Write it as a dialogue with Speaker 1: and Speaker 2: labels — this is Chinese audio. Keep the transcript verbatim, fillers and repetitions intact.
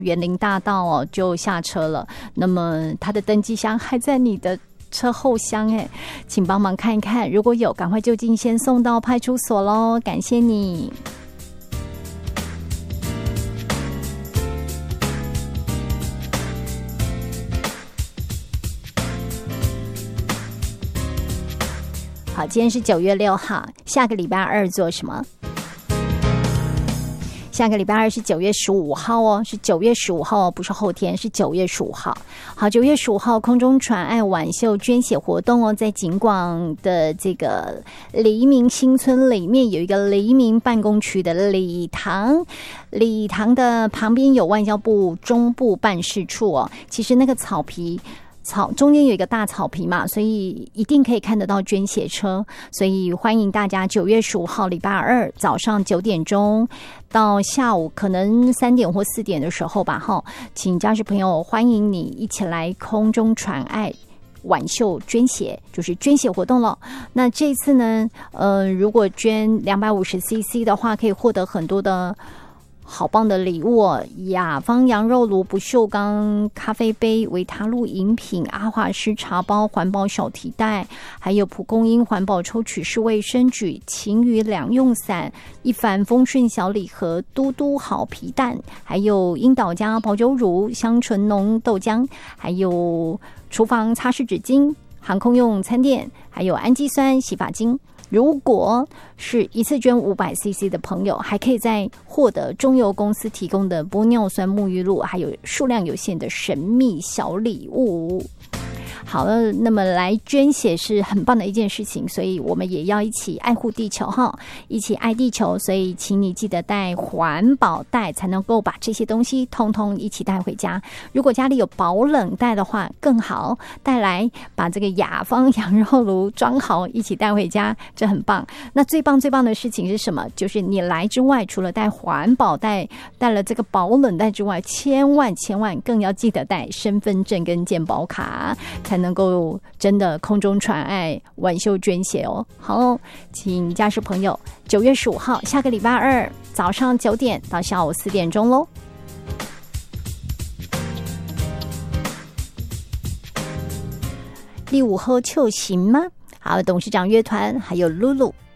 Speaker 1: 园林大道哦就下车了，那么他的登机箱还在你的车后厢哎，请帮忙看一看，如果有赶快就近先送到派出所咯，感谢你。好，今天是九月六号，下个礼拜二做什么？下个礼拜二是九月十五号哦，是九月十五号哦，不是后天，是九月十五号。好，九月十五号空中传爱晚秀捐血活动哦，在景广的这个黎明新村里面有一个黎明办公区的礼堂，礼堂的旁边有外交部中部办事处哦。其实那个草皮。草中间有一个大草皮嘛，所以一定可以看得到捐血车，所以欢迎大家九月十五号礼拜二早上九点钟到下午可能三点或四点的时候吧，哈，请家属朋友欢迎你一起来空中传爱晚秀捐血，就是捐血活动了。那这次呢，呃，如果捐两百五十 C C 的话，可以获得很多的。好棒的礼物哦！雅芳羊肉炉、不锈钢咖啡杯、维他露饮品、阿华师茶包、环保小提袋，还有蒲公英环保抽取式卫生纸、晴雨两用伞、一帆风顺小礼盒、嘟嘟好皮蛋，还有樱岛家保酒乳、香醇浓豆浆，还有厨房擦拭纸巾、航空用餐垫，还有氨基酸洗发精。如果是一次捐五百 C C 的朋友，还可以再获得中油公司提供的玻尿酸沐浴露，还有数量有限的神秘小礼物。好了，那么来捐血是很棒的一件事情，所以我们也要一起爱护地球哈，一起爱地球。所以请你记得带环保袋，才能够把这些东西通通一起带回家。如果家里有保冷袋的话更好，带来把这个雅芳羊肉炉装好一起带回家，这很棒。那最棒最棒的事情是什么？就是你来之外，除了带环保袋，带了这个保冷袋之外，千万千万更要记得带身份证跟健保卡，才能够真的空中传爱晚秀捐血哦。好，请家属朋友九月十五号下个礼拜二早上九点到下午四点钟咯。第五后秋行吗？好，董事长乐团还有露露